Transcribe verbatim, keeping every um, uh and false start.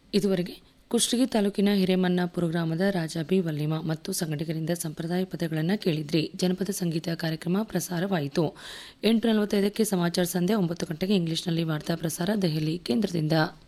ಇದುವರೆಗೆ ಕುಷ್ಟಗಿ ತಾಲೂಕಿನ ಹಿರೇಮನ್ನಾಪುರ ಗ್ರಾಮದ ರಾಜಾ ಬಿ ವಲ್ಲಿಮ ಮತ್ತು ಸಂಘಟಕರಿಂದ ಸಂಪ್ರದಾಯ ಪದಗಳನ್ನು ಕೇಳಿದ್ರಿ. ಜನಪದ ಸಂಗೀತ ಕಾರ್ಯಕ್ರಮ ಪ್ರಸಾರವಾಯಿತು. ಎಂಟು ನಲವತ್ತೈದಕ್ಕೆ ಸಮಾಚಾರ ಸಂಧ್ಯಾ, ಒಂಬತ್ತು ಗಂಟೆಗೆ ಇಂಗ್ಲಿಷ್ನಲ್ಲಿ ವಾರ್ತಾ ಪ್ರಸಾರ ದೆಹಲಿ ಕೇಂದ್ರದಿಂದ.